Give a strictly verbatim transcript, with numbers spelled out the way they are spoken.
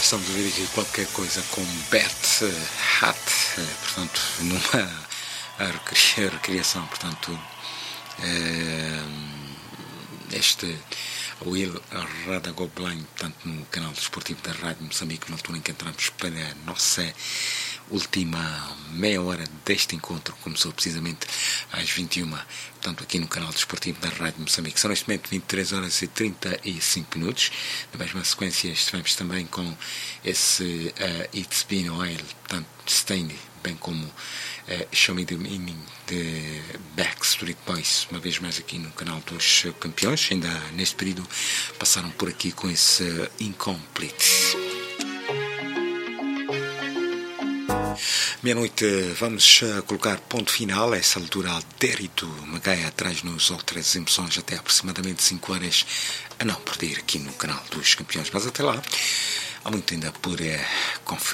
estamos a ver aqui qualquer coisa com Bet Hat, portanto, numa recriação, portanto, este Will Radagoblanc, portanto, no canal desportivo da Rádio Moçambique, na altura em que entramos para a nossa última meia hora deste encontro, começou precisamente às vinte e uma, portanto, aqui no canal desportivo da Rádio Moçambique. São neste momento vinte e três horas e trinta e cinco minutos. Na mesma sequência, estivemos também com esse uh, It's Been a While, portanto, Stained, bem como uh, Show Me the Meaning de Backstreet Boys, uma vez mais aqui no canal dos campeões. Ainda neste período passaram por aqui com esse uh, Incomplete. Meia-noite, vamos uh, colocar ponto final a essa altura. Aldérito Magaia traz-nos outras emoções até aproximadamente cinco horas a não perder aqui no canal dos campeões. Mas até lá, há muito ainda por uh, conferir.